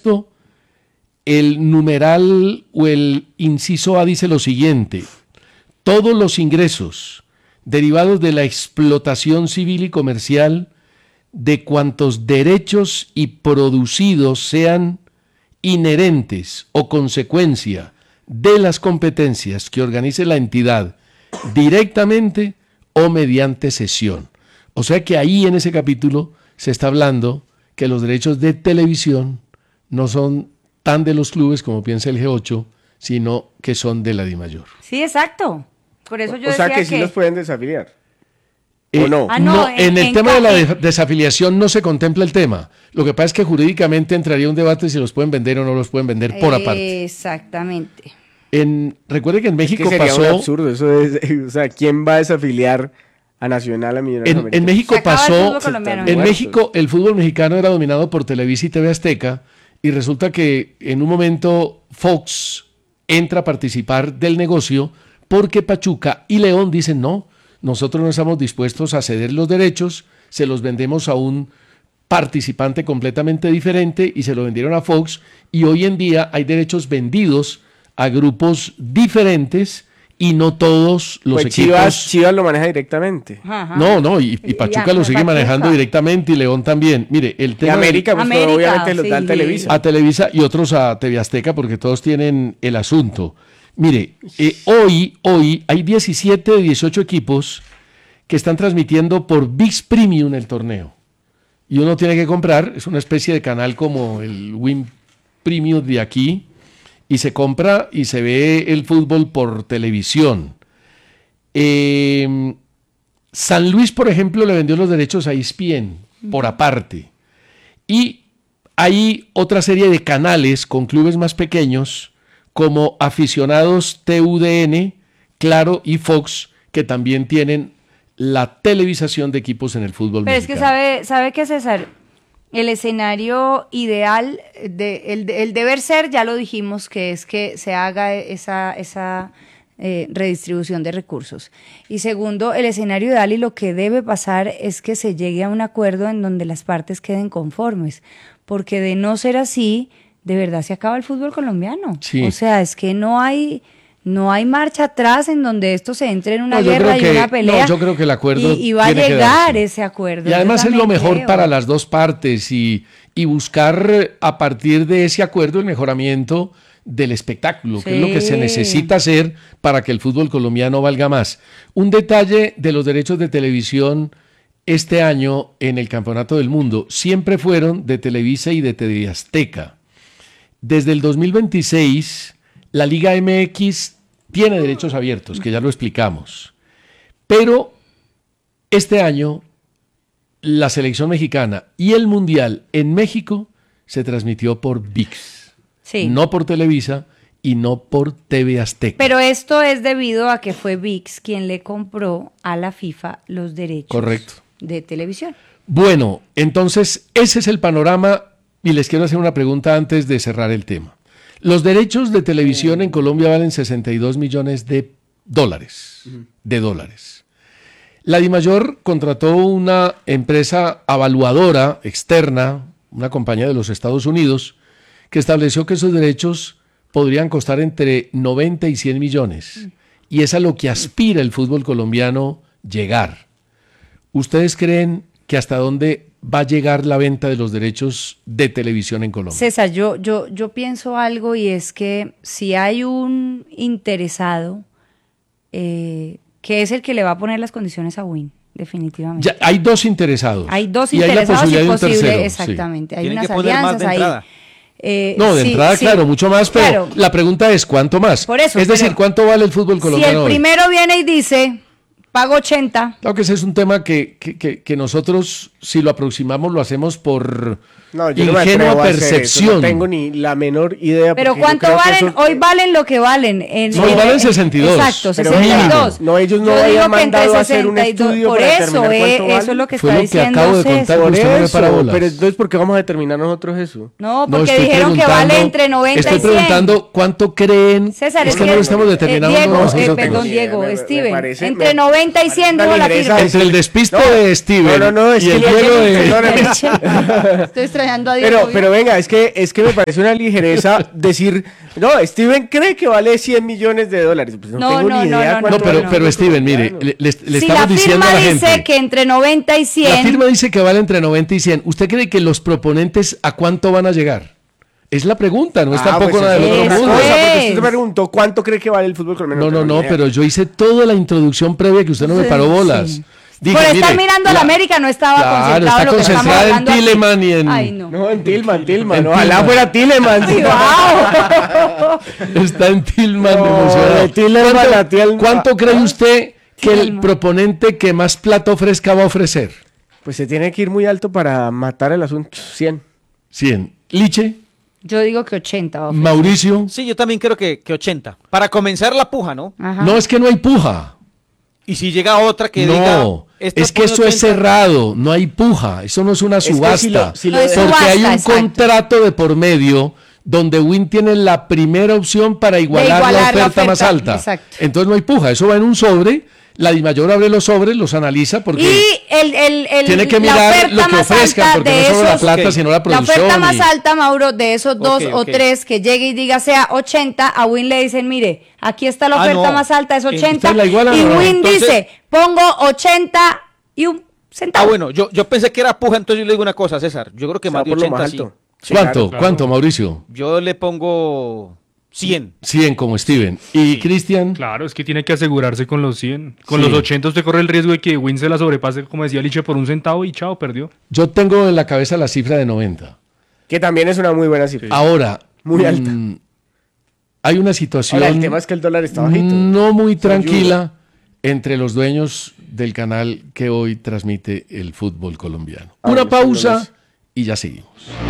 texto, el numeral o el inciso A dice lo siguiente: todos los ingresos derivados de la explotación civil y comercial de cuantos derechos y producidos sean inherentes o consecuencia de las competencias que organice la entidad directamente o mediante cesión. O sea que ahí en ese capítulo se está hablando que los derechos de televisión no son tan de los clubes como piensa el G8, sino que son de la DIMAYOR. Sí, exacto. Por eso yo o sea decía que sí los pueden desafiliar. ¿O no? no? En el tema de la desafiliación no se contempla el tema. Lo que pasa es que jurídicamente entraría un debate si los pueden vender o no los pueden vender por aparte. Exactamente. Recuerde que en México es que sería pasó... un absurdo, eso es, o sea, ¿quién va a desafiliar a Nacional a Millonarios Americanos? En México pasó... En muertos. México el fútbol mexicano era dominado por Televisa y TV Azteca, y resulta que en un momento Fox entra a participar del negocio porque Pachuca y León dicen no, nosotros no estamos dispuestos a ceder los derechos, se los vendemos a un participante completamente diferente y se lo vendieron a Fox, y hoy en día hay derechos vendidos a grupos diferentes y no todos los pues equipos... Chivas lo maneja directamente. Ajá. No, y Pachuca lo sigue manejando directamente y León también. Mire, el Y tema... América, pues América, obviamente los da sí. Televisa. A Televisa y otros a TV Azteca porque todos tienen el asunto. Mire, hoy hay 17 de 18 equipos que están transmitiendo por ViX Premium el torneo. Y uno tiene que comprar, es una especie de canal como el Win Premium de aquí, y se compra y se ve el fútbol por televisión. San Luis, por ejemplo, le vendió los derechos a ESPN por aparte. Y hay otra serie de canales con clubes más pequeños como Aficionados TUDN, Claro y Fox, que también tienen la televisación de equipos en el fútbol mexicano. Pero es que sabe que, César, el escenario ideal, el deber ser, ya lo dijimos, que es que se haga esa redistribución de recursos. Y segundo, el escenario ideal y lo que debe pasar es que se llegue a un acuerdo en donde las partes queden conformes, porque de no ser así, de verdad se acaba el fútbol colombiano. Sí. O sea, es que no hay marcha atrás en donde esto se entre en una guerra y una pelea. No, yo creo que el acuerdo y va a tiene que llegar darse. ese acuerdo. Y además yo es lo también mejor creo. para las dos partes y buscar a partir de ese acuerdo el mejoramiento del espectáculo, que es lo que se necesita hacer para que el fútbol colombiano valga más. Un detalle de los derechos de televisión este año en el Campeonato del Mundo siempre fueron de Televisa y de TV Azteca. Desde el 2026, la Liga MX tiene derechos abiertos, que ya lo explicamos. Pero este año, la selección mexicana y el Mundial en México se transmitió por ViX. Sí. No por Televisa y no por TV Azteca. Pero esto es debido a que fue ViX quien le compró a la FIFA los derechos Correcto. de televisión. Bueno, entonces ese es el panorama y les quiero hacer una pregunta antes de cerrar el tema. Los derechos de televisión en Colombia valen 62 millones de dólares. La DIMAYOR contrató una empresa evaluadora externa, una compañía de los Estados Unidos, que estableció que esos derechos podrían costar entre 90 y 100 millones. Y es a lo que aspira el fútbol colombiano llegar. ¿Ustedes creen que hasta dónde va a llegar la venta de los derechos de televisión en Colombia? César, yo pienso algo, y es que si hay un interesado que es el que le va a poner las condiciones a Win, definitivamente. Ya, hay dos interesados. Hay dos y hay la interesados posibilidad y de un posible, tercero, exactamente. sí. Hay Tienen unas que poner más alianzas de ahí. entrada. No, de entrada, claro, mucho más, pero claro. la pregunta es ¿cuánto más? Por eso, es decir, pero ¿cuánto vale el fútbol Si colombiano el hoy? primero viene y dice, pago 80. Claro que ese es un tema que nosotros, si lo aproximamos, lo hacemos por No, yo no me ingenua atrevo a hacer eso, percepción. no tengo ni la menor idea. Pero porque yo ¿cuánto creo que valen? eso- Hoy valen lo que valen. No, hoy valen 62. Exacto, Pero 62. no, ellos no Yo habían digo que entre mandado a hacer un 62, estudio por para eso, determinar cuánto eso vale. es lo que Fue está lo que diciendo acabo de César. contar. Por Usted no me eso, para bolas. pero entonces ¿por qué vamos a determinar nosotros eso? No, No, porque estoy dijeron que preguntando- vale entre 90 Estoy y 100. preguntando cuánto creen. César, es que no lo estamos determinando Diego, nosotros. perdón, Sí, Diego, me Steven. parece- Entre me 90 y 100 parece dijo la una firma. ligereza. Entre el despiste No, de Steven no, es y que el le- hielo de... perdóneme. Entonces No, extrañando a Diego. Pero venga, es que me parece una ligereza decir, no, Steven cree que vale 100 millones de dólares. Pues No, tengo no, ni idea no, cuánto No, vale el pero fútbol Steven, mire, colombiano. le Si estamos la diciendo a firma la dice gente. que entre 90 y La 100, firma dice que vale entre 90 y 100. ¿Usted cree que los proponentes a cuánto van a llegar? Es la pregunta, no es tampoco pues nada del eso otro es otra mundo. cosa, porque es. usted me preguntó cuánto cree que vale el fútbol colombiano. No, tengo ni idea. pero yo hice toda la introducción previa que usted no me paró bolas. Sí. Dije, por estar mire, mirando a la América no estaba claro, concentrado está en lo que estamos concentrada en hablando aquí. Tielemans y en... Ay, no. No, en Tillman. En Ojalá Tillman. fuera Tielemans. Ay, wow. Está en Tillman No, emocionado. de Tielemans a Tillman. ¿Cuánto cree usted que el Tillman. proponente que más plata ofrezca va a ofrecer? Pues se tiene que ir muy alto para matar el asunto. 100. 100. Liche, Yo digo que 80. va a ofrecer. Mauricio. Sí, yo también creo que 80. Para comenzar la puja, ¿no? Ajá. No, es que no hay puja. Y si llega otra que diga... No, esto es que pone eso es 80, cerrado, no hay puja, eso no es una que subasta, si lo No es porque subasta, hay un exacto. contrato de por medio donde Win tiene la primera opción para igualar, igualar la la oferta más oferta, alta. exacto. Entonces no hay puja, eso va en un sobre, la DIMAYOR abre los sobres, los analiza porque Y tiene que la mirar oferta lo que más ofrezcan, alta porque de no solo la esos- plata, Ok. sino la La producción. oferta más y- alta, Mauro, de esos dos Ok, o ok. tres que llegue y diga sea 80, a Win le dicen, mire, aquí está la Ah, oferta no. más alta, es 80. ¿Ustedes la igualan Y o no? Win Entonces- dice, pongo 80 y un centavo. bueno, yo pensé que era puja, entonces yo le digo una cosa, César. Yo creo que Se va más de por lo 80 más sí. alto. Sí, ¿Cuánto? claro. ¿Cuánto, Mauricio? Yo le pongo 100. 100 como Steven. ¿Y Cristian? Claro, es que tiene que asegurarse con los 100. Con Sí. los 80 usted corre el riesgo de que Win se la sobrepase, como decía Liche, por un centavo y chao, perdió. Yo tengo en la cabeza la cifra de 90. Que también es una muy buena cifra. Ahora, Muy alta. hay una situación Ahora, el tema es que el dólar está bajito. no muy Eso tranquila entre los dueños del canal que hoy transmite el fútbol colombiano. A Una ver, pausa entonces. y ya seguimos.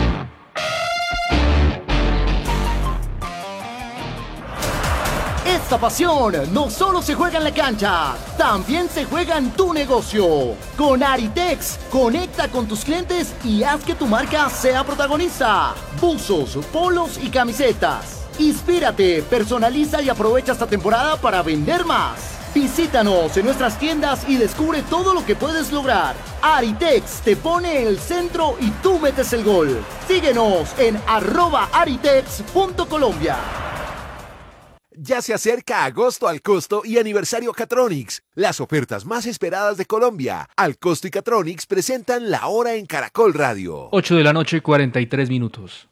Esta pasión no solo se juega en la cancha, también se juega en tu negocio. Con Aritex, conecta con tus clientes y haz que tu marca sea protagonista. Buzos, polos y camisetas. Inspírate, personaliza y aprovecha esta temporada para vender más. Visítanos en nuestras tiendas y descubre todo lo que puedes lograr. Aritex te pone el centro y tú metes el gol. Síguenos en @aritex.colombia. Ya se acerca agosto al costo y aniversario Catronics, las ofertas más esperadas de Colombia. Al costo y Catronics presentan La Hora en Caracol Radio. 8 de la noche, 43 minutos.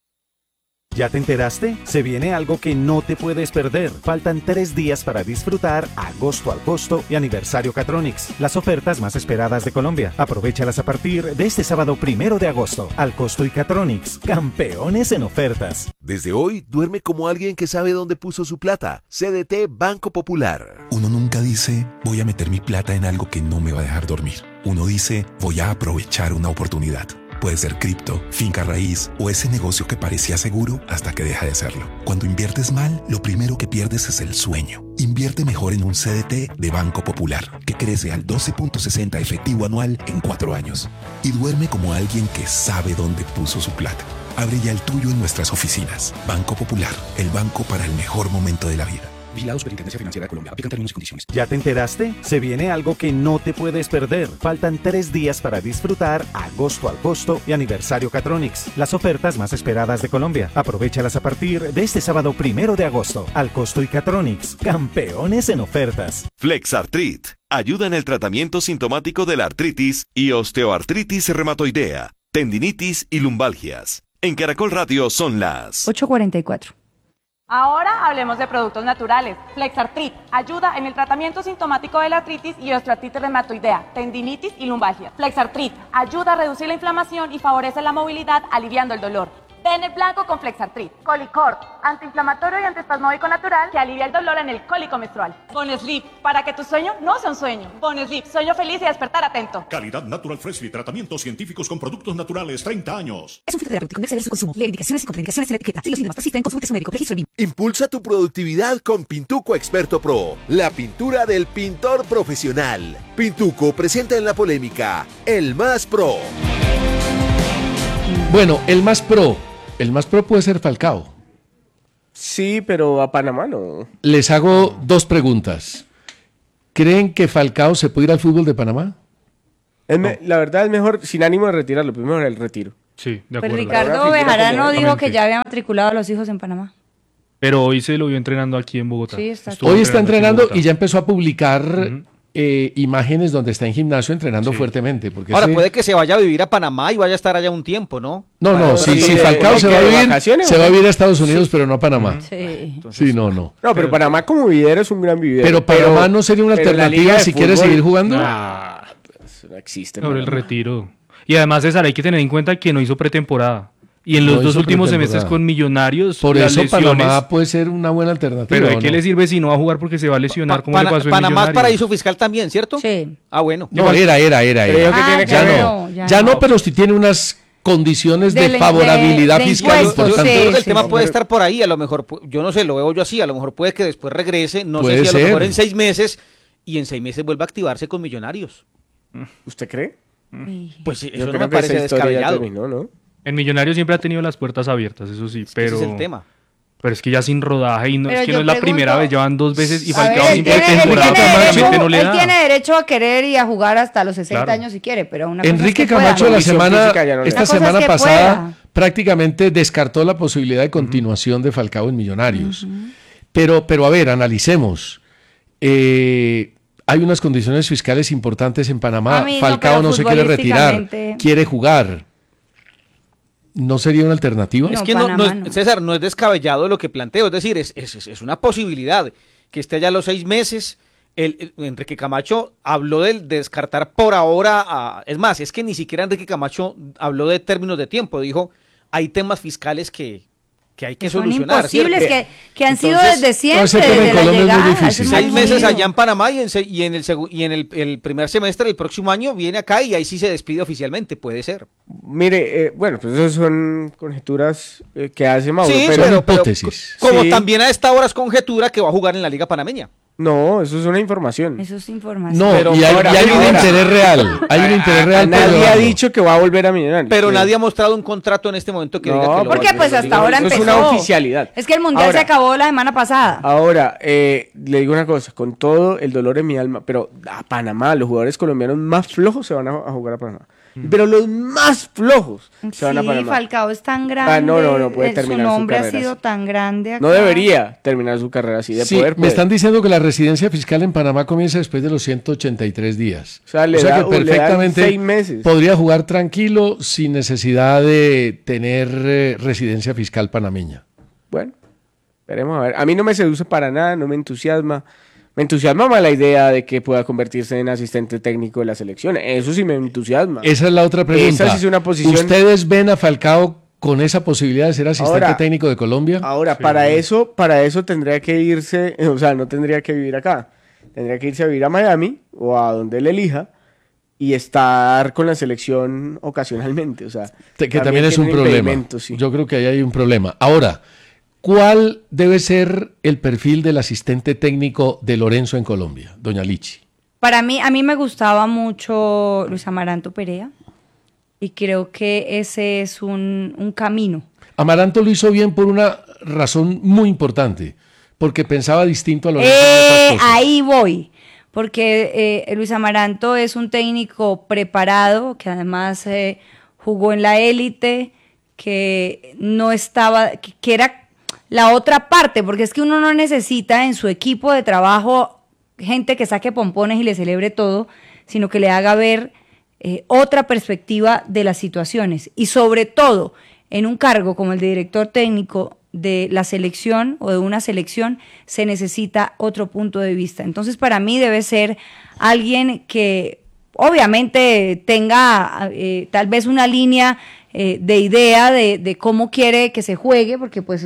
¿Ya te enteraste? Se viene algo que no te puedes perder. Faltan 3 días para disfrutar agosto al costo y aniversario Catronics, las ofertas más esperadas de Colombia. Aprovéchalas a partir de este sábado 1 de agosto. Al costo y Catronics, campeones en ofertas. Desde hoy, duerme como alguien que sabe dónde puso su plata. CDT Banco Popular. Uno nunca dice, voy a meter mi plata en algo que no me va a dejar dormir. Uno dice, voy a aprovechar una oportunidad. Puede ser cripto, finca raíz o ese negocio que parecía seguro hasta que deja de serlo. Cuando inviertes mal, lo primero que pierdes es el sueño. Invierte mejor en un CDT de Banco Popular, que crece al 12.60 efectivo anual en 4 años. Y duerme como alguien que sabe dónde puso su plata. Abre ya el tuyo en nuestras oficinas. Banco Popular, el banco para el mejor momento de la vida. Vigilado Superintendencia Financiera de Colombia. Aplican términos y condiciones. ¿Ya te enteraste? Se viene algo que no te puedes perder. Faltan 3 días para disfrutar agosto al costo y aniversario Catronics, las ofertas más esperadas de Colombia. Aprovéchalas a partir de este sábado 1 de agosto. Al costo y Catronics, campeones en ofertas. Flexartrit ayuda en el tratamiento sintomático de la artritis y osteoartritis reumatoidea, tendinitis y lumbalgias. En Caracol Radio son las 8:44. Ahora hablemos de productos naturales. Flexartrit ayuda en el tratamiento sintomático de la artritis y osteoartritis reumatoidea, tendinitis y lumbalgia. Flexartrit ayuda a reducir la inflamación y favorece la movilidad, aliviando el dolor. Ten el blanco con Flexartrit. Colicort, antiinflamatorio y antiespasmódico natural que alivia el dolor en el cólico menstrual. Bonesleep, para que tu sueño no sea un sueño. Bonesleep, sueño feliz y despertar atento. Calidad Natural Freshly, tratamientos científicos con productos naturales, 30 años. Es un filtro terapéutico, no exceder su consumo. Lee indicaciones y contraindicaciones en la etiqueta. Si los síntomas persisten, consulte a su médico. Registro BIM. Impulsa tu productividad con Pintuco Experto Pro, la pintura del pintor profesional. Pintuco presenta en la polémica El Más Pro. Bueno, el más pro puede ser Falcao. Sí, pero a Panamá no. Les hago 2 preguntas. ¿Creen que Falcao se puede ir al fútbol de Panamá? La verdad es mejor, sin ánimo de retirarlo, primero el retiro. Sí, de Pues acuerdo. Ricardo Bejarano dijo que ya había matriculado a los hijos en Panamá. Pero hoy se lo vio entrenando aquí en Bogotá. Sí, está Estuvo Hoy está aquí en entrenando Bogotá. y ya empezó a publicar imágenes donde está en gimnasio entrenando fuertemente. Porque Ahora, ese- puede que se vaya a vivir a Panamá y vaya a estar allá un tiempo, ¿no? No, si Falcao se va a vivir a Estados Unidos, pero no a Panamá. Sí. Sí, no. No, pero Panamá como vividero es un gran vividero. Pero Panamá no sería una pero la alternativa liga de si quiere fútbol- seguir jugando. Pues, no existe. Sobre el Panamá. retiro. Y además, César, hay que tener en cuenta que no hizo pretemporada. Y en los No dos hizo últimos pretemporada. semestres con Millonarios, Por las eso lesiones. Panamá puede ser una buena alternativa. Pero ¿de ¿o qué no? le sirve si no va a jugar porque se va a lesionar? ¿Cómo le pasó en Panamá es Millonarios? paraíso fiscal también, ¿cierto? Sí. Ah, bueno. No, era. Creo que tiene que Ya ver. no. ya Ya no. no, pero sí tiene unas condiciones de De- favorabilidad de fiscal impuestos, Yo importantes. creo que el sí, tema sí. puede estar por ahí, a lo mejor, yo no sé, lo veo yo así, a lo mejor puede que después regrese, no Puede sé si a lo ser. mejor en 6 meses, y en 6 meses vuelva a activarse con Millonarios. ¿Usted cree? Pues sí, Yo eso no creo me que parece esa historia ya descabellado. terminó, ¿no? En Millonarios siempre ha tenido las puertas abiertas, eso sí, pero... Ese es el tema. Pero es que ya sin rodaje y no, Pero es que yo no es la pregunto- primera vez, llevan 2 veces y A Falcao ver, él siempre tiene, de él temporada tiene normalmente derecho, no le él da. tiene derecho a querer y a jugar hasta los 60 Claro. años si quiere, pero una cosa Enrique es que pueda, Camacho ¿no? la Condición semana, física ya no le esta da. Una cosa semana es que pasada pueda. prácticamente descartó la posibilidad de continuación de Falcao en Millonarios. Pero a ver, analicemos. Hay unas condiciones fiscales importantes en Panamá. A mí no, Falcao pero no se quiere retirar, futbolísticamente- quiere jugar. ¿No sería una alternativa? Es No, que Panamá no. César, no es descabellado lo que planteo, es decir, es una posibilidad que esté allá los 6 meses. Enrique Camacho habló de descartar por ahora, es más, es que ni siquiera Enrique Camacho habló de términos de tiempo, dijo, hay temas fiscales que hay que Son solucionar. imposibles, ¿cierto? que han sido Entonces, desde siempre, ese tema en desde la Colombia es muy llegada. difícil. eso es 6 muy meses duro. allá en Panamá y en el primer semestre del próximo año viene acá y ahí sí se despide oficialmente, puede ser. Mire, bueno, pues esas son conjeturas que hace Mauro. Sí, pero, Son hipótesis. Como Sí. también a esta hora es conjetura que va a jugar en la Liga Panameña. No, eso es una información. Eso es información. No, Pero y hay, ahora- y hay un ahora- interés real. Hay un interés real. por Nadie ha debajo. dicho que va a volver a Millonarios. Pero Sí. nadie ha mostrado un contrato en este momento que No, diga que lo Porque va a pues hacer. hasta ahora eso es empezó. una oficialidad. Es que el Mundial Ahora- se acabó la semana pasada. Ahora, le digo una cosa, con todo el dolor en mi alma, pero a Panamá, los jugadores colombianos más flojos se van a jugar a Panamá. Pero los más flojos se van a Sí, Panamá. Falcao es tan grande. no puede terminar su su nombre ha carrera sido así. tan grande. No acá. debería terminar su carrera así de Sí, poder. me puede. están diciendo que la residencia fiscal en Panamá comienza después de los 183 días. O sea, le da- que le dan perfectamente 6 meses. podría jugar tranquilo sin necesidad de tener residencia fiscal panameña. Bueno, veremos a ver. A mí no me seduce para nada, no me entusiasma. Me entusiasma más la idea de que pueda convertirse en asistente técnico de la selección. Eso sí me entusiasma. Esa es la otra pregunta. Esa sí es una posición. ¿Ustedes ven a Falcao con esa posibilidad de ser asistente Ahora- técnico de Colombia? Ahora, para eso tendría que irse, o sea, no tendría que vivir acá. Tendría que irse a vivir a Miami o a donde él elija y estar con la selección ocasionalmente. O sea, Que también es un tiene problema. impedimento, sí. Yo creo que ahí hay un problema. Ahora, ¿cuál debe ser el perfil del asistente técnico de Lorenzo en Colombia, doña Lichi? A mí me gustaba mucho Luis Amaranto Perea y creo que ese es un camino. Amaranto lo hizo bien por una razón muy importante, porque pensaba distinto a Lorenzo en otras cosas. Ahí voy, porque Luis Amaranto es un técnico preparado, que además jugó en la élite, que no estaba, que era la otra parte, porque es que uno no necesita en su equipo de trabajo gente que saque pompones y le celebre todo, sino que le haga ver otra perspectiva de las situaciones. Y sobre todo, en un cargo como el de director técnico de la selección o de una selección, se necesita otro punto de vista. Entonces, para mí debe ser alguien que obviamente tenga tal vez una línea de idea de cómo quiere que se juegue, porque pues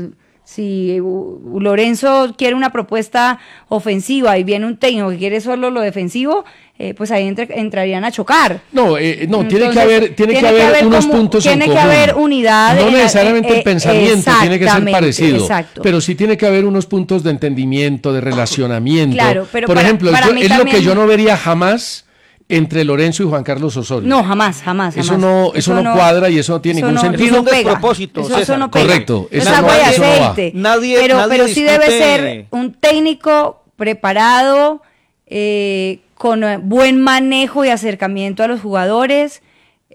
si Lorenzo quiere una propuesta ofensiva y viene un técnico que quiere solo lo defensivo, pues ahí entrarían a chocar. No, tiene que haber unos puntos en común. Tiene que haber unidad. No necesariamente el pensamiento tiene que ser exactamente, parecido, exacto. pero sí tiene que haber unos puntos de entendimiento, de relacionamiento. Claro, pero por para- ejemplo, para mí es lo que también- yo no vería jamás entre Lorenzo y Juan Carlos Osorio. No, jamás. Eso no cuadra y eso no tiene ningún sentido. Es un pega. despropósito, Eso César. no pega. Correcto. Es Eso agua y eso no va. aceite. Nadie pero sí debe discute- ser un técnico preparado, con buen manejo y acercamiento a los jugadores,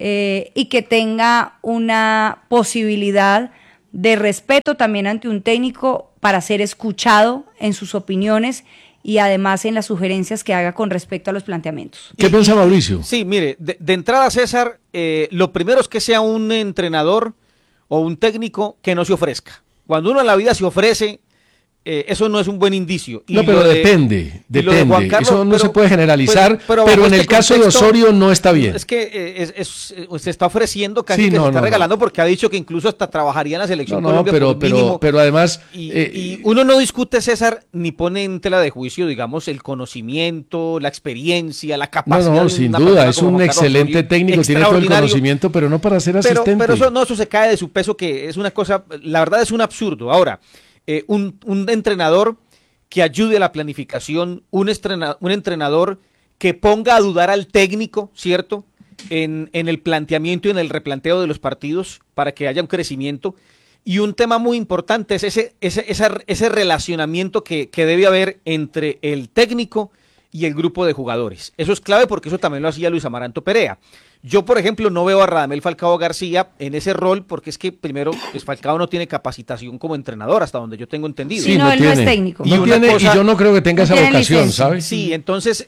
y que tenga una posibilidad de respeto también ante un técnico para ser escuchado en sus opiniones y además en las sugerencias que haga con respecto a los planteamientos. ¿Qué piensa Mauricio? Sí, mire, de entrada, César, lo primero es que sea un entrenador o un técnico que no se ofrezca. Cuando uno en la vida se ofrece, eso no es un buen indicio. No, pero depende. Carlos, eso no se puede generalizar, pero en el caso de Osorio no está bien. Es que se está ofreciendo casi que se está regalando porque ha dicho que incluso hasta trabajaría en la selección Colombia pero además... Y uno no discute, César, ni pone en tela de juicio, digamos, el conocimiento, la experiencia, la capacidad. No, sin duda, es un excelente técnico, tiene todo el conocimiento, pero no para ser asistente. Pero eso se cae de su peso, que es una cosa, la verdad es un absurdo. Ahora, un entrenador que ayude a la planificación, un entrenador que ponga a dudar al técnico, ¿cierto? En el planteamiento y en el replanteo de los partidos para que haya un crecimiento. Y un tema muy importante es ese relacionamiento que debe haber entre el técnico y el grupo de jugadores. Eso es clave porque eso también lo hacía Luis Amaranto Perea. Yo, por ejemplo, no veo a Radamel Falcao García en ese rol porque es que, primero, pues Falcao no tiene caputación como entrenador, hasta donde yo tengo entendido. Sí, no, él no es técnico. Y yo no creo que tenga esa vocación, ¿sabes? Sí, entonces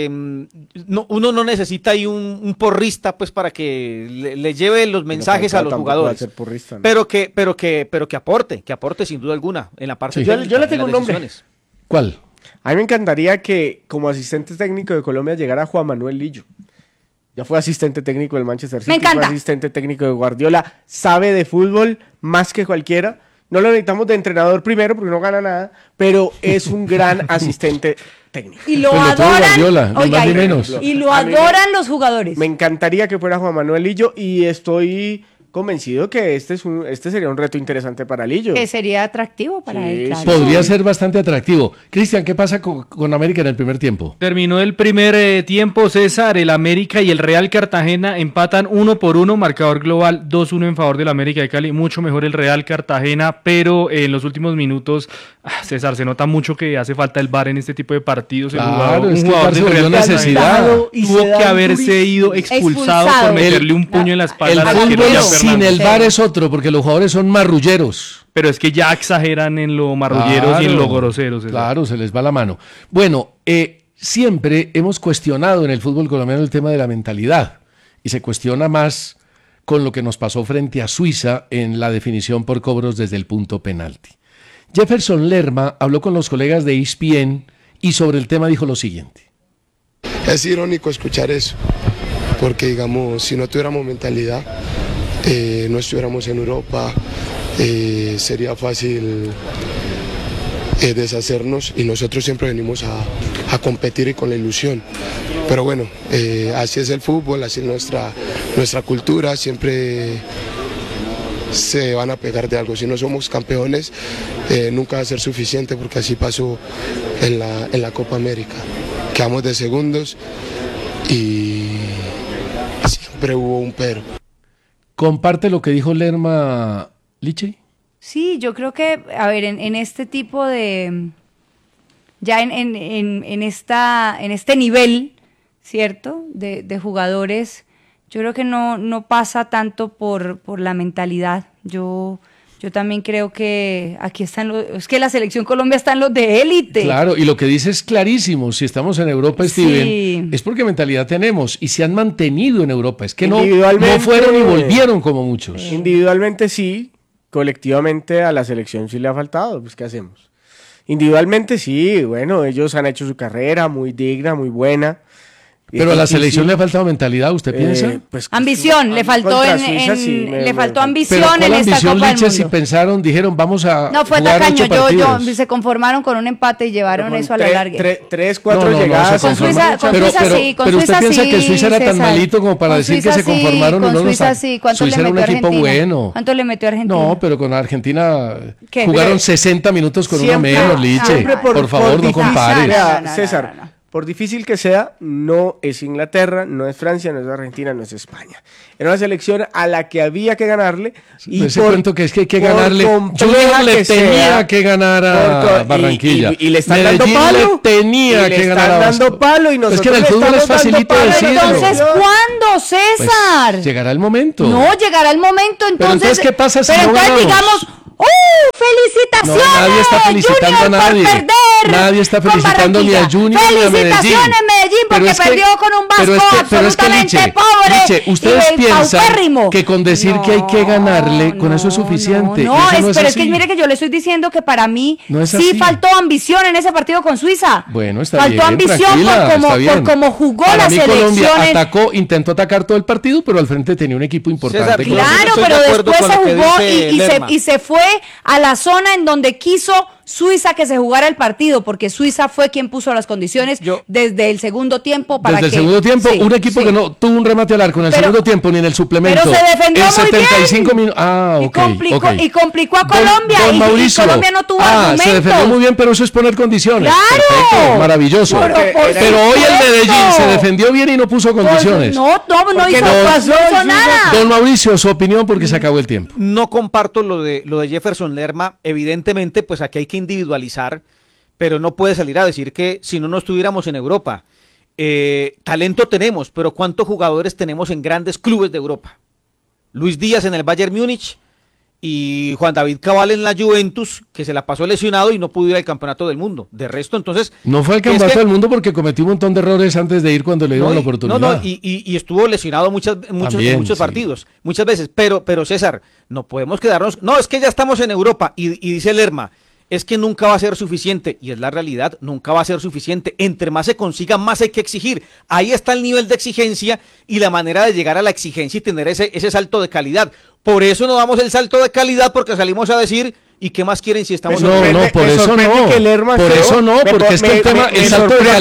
uno no necesita ahí un porrista pues para que le lleve los mensajes a los jugadores. Porrista, ¿no? Pero que aporte sin duda alguna en la parte de yo le tengo un nombre. ¿Cuál? A mí me encantaría que como asistente técnico de Colombia llegara Juan Manuel Lillo. Ya fue asistente técnico del Manchester City, fue asistente técnico de Guardiola, sabe de fútbol más que cualquiera. No lo necesitamos de entrenador primero porque no gana nada, pero es un gran asistente técnico. Y lo adoran, y lo adoran los jugadores. Me encantaría que fuera Juan Manuel Lillo y estoy convencido que este sería un reto interesante para Lillo. Que sería atractivo para él, claro. Podría ser bastante atractivo. Cristian, ¿qué pasa con América en el primer tiempo? Terminó el primer tiempo, César, el América y el Real Cartagena empatan 1-1, marcador global 2-1 en favor del América de Cali, mucho mejor el Real Cartagena, pero en los últimos minutos, César, se nota mucho que hace falta el VAR en este tipo de partidos. Claro, un jugador del Real necesidad tuvo que haberse ido expulsado por meterle un puño en la espalda al arquero. Sin el VAR es otro, porque los jugadores son marrulleros. Pero es que ya exageran en lo marrulleros y en lo groseros. Claro, se les va la mano. Bueno, siempre hemos cuestionado en el fútbol colombiano el tema de la mentalidad. Y se cuestiona más con lo que nos pasó frente a Suiza en la definición por cobros desde el punto penalti. Jefferson Lerma habló con los colegas de ESPN y sobre el tema dijo lo siguiente. Es irónico escuchar eso, porque digamos, si no tuviéramos mentalidad, no estuviéramos en Europa, sería fácil deshacernos y nosotros siempre venimos a competir y con la ilusión. Pero bueno, así es el fútbol, así es nuestra cultura, siempre se van a pegar de algo. Si no somos campeones, nunca va a ser suficiente porque así pasó en la Copa América. Quedamos de segundos y siempre hubo un pero. ¿Comparte lo que dijo Lerma, Liche? Sí, yo creo que, a ver, en este tipo de... Ya en este nivel, ¿cierto? De jugadores, yo creo que no pasa tanto por la mentalidad. Yo también creo que aquí están es que la selección Colombia está en los de élite. Claro, y lo que dice es clarísimo. Si estamos en Europa, Steven, sí, es porque mentalidad tenemos y se han mantenido en Europa. Es que no fueron y volvieron como muchos. Individualmente sí, colectivamente a la selección sí le ha faltado. Pues ¿qué hacemos? Individualmente sí, bueno, ellos han hecho su carrera muy digna, muy buena. Pero a la selección le ha faltado mentalidad, ¿usted piensa? Pues, ambición, le faltó le faltó ambición en esta ambición, Copa del Mundo. Si pensaron, dijeron, vamos a no, fue jugar tacaño, 8 partidos. se conformaron con un empate y llevaron eso a la larga. 3-4 llegadas. Con Suiza sí, pero usted piensa que Suiza era tan malito como para decir que se conformaron. Con Suiza sí, ¿cuánto le metió a Argentina? ¿Cuánto le metió a Argentina? No, pero con Argentina jugaron 60 minutos con uno menos, Liche. Por favor, no compare. César, por difícil que sea, no es Inglaterra, no es Francia, no es Argentina, no es España. Era una selección a la que había que ganarle. Y ese cuento que es que hay que ganarle. Junior le tenía que ganar a Barranquilla. Y le están Medellín dando palo. Le tenía que ganar a dando palo y nosotros es que en el fútbol es facilito decirlo. Entonces, ¿cuándo, César? Pues llegará el momento. No, llegará el momento, entonces. Pero entonces, ¿qué pasa si pero no entonces ganamos? digamos, ¡felicitaciones! No, nadie está felicitando a nadie. Por perder Nadie está felicitando ni a Junior ni a Medellín. Felicitaciones, Medellín, porque perdió con un Vasco absolutamente pobre. Ustedes y piensan paupérrimo. que con decir que hay que ganarle, con eso es suficiente. No, pero es que mire que yo le estoy diciendo que para mí sí faltó ambición en ese partido con Suiza. Bueno, está faltó bien, ambición por cómo jugó para la mí selección. Colombia intentó atacar todo el partido, pero al frente tenía un equipo importante. César, claro, pero después se jugó y se fue a la zona en donde quiso Suiza que se jugara el partido, porque Suiza fue quien puso las condiciones desde el segundo tiempo para desde el segundo tiempo, un equipo que no tuvo un remate al arco en el segundo tiempo ni en el suplemento. Pero se defendió en muy 75 minutos. Y complicó a Colombia. Don Mauricio, y Colombia no tuvo argumentos. Se defendió muy bien, pero eso es poner condiciones. ¡Claro! Perfecto, maravilloso. Pero hoy el Medellín se defendió bien y no puso condiciones. No hizo nada. Don Mauricio, su opinión, porque se acabó el tiempo. No comparto lo de Jefferson Lerma. Evidentemente, pues aquí hay que individualizar, pero no puede salir a decir que si no estuviéramos en Europa. Talento tenemos, pero ¿cuántos jugadores tenemos en grandes clubes de Europa? Luis Díaz en el Bayern Múnich y Juan David Cabal en la Juventus, que se la pasó lesionado y no pudo ir al campeonato del mundo. De resto, entonces... No fue al campeonato del mundo porque cometió un montón de errores antes de ir cuando le dieron la oportunidad. Y estuvo lesionado muchos partidos, muchas veces. Pero César, no podemos quedarnos... No, es que ya estamos en Europa y dice Lerma, es que nunca va a ser suficiente, y es la realidad, nunca va a ser suficiente. Entre más se consiga, más hay que exigir. Ahí está el nivel de exigencia y la manera de llegar a la exigencia y tener ese salto de calidad. Por eso no damos el salto de calidad, porque salimos a decir, ¿y qué más quieren si estamos por eso no, porque es que el salto de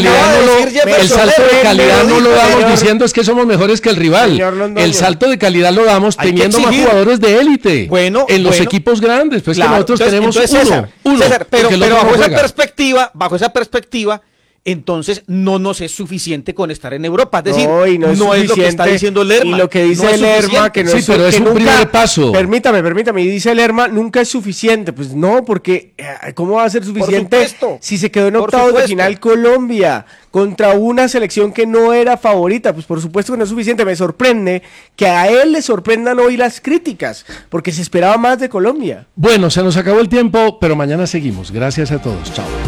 calidad no lo damos diciendo es que somos mejores que el rival. El salto de calidad lo damos teniendo más jugadores de élite en los equipos grandes, pues claro, que nosotros tenemos uno. César, pero bajo esa perspectiva, entonces no nos es suficiente con estar en Europa. Es decir, no es lo que está diciendo Lerma. Y lo que dice Lerma, que no es pero es un primer paso. Permítame, y dice Lerma, nunca es suficiente. Pues no, porque ¿cómo va a ser suficiente si se quedó en octavos de final Colombia contra una selección que no era favorita? Pues por supuesto que no es suficiente. Me sorprende que a él le sorprendan hoy las críticas, porque se esperaba más de Colombia. Bueno, se nos acabó el tiempo, pero mañana seguimos. Gracias a todos. Chao.